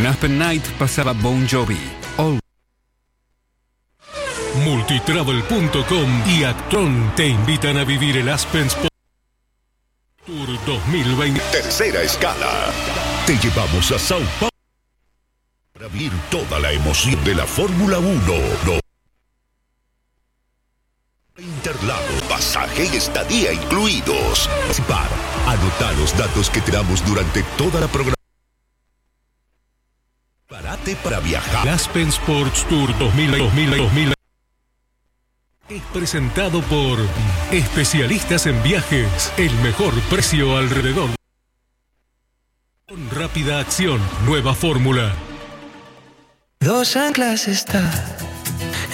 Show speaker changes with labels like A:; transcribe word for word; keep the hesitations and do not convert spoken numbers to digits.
A: Aspen Night pasaba Bon Jovi. All
B: Multitravel punto com y Actron te invitan a vivir el Aspen Sport Tour dos mil veinte.
C: Tercera escala. Te llevamos a Sao Paulo para vivir toda la emoción de la Fórmula uno. No. Interlagos, pasaje y estadía incluidos. Par, anota los datos que te damos durante toda la programación. Prepárate para viajar.
B: Aspen Sports Tour dos mil veinte es presentado por Especialistas en Viajes, el mejor precio alrededor. Con rápida acción, nueva fórmula.
D: Dos anclas está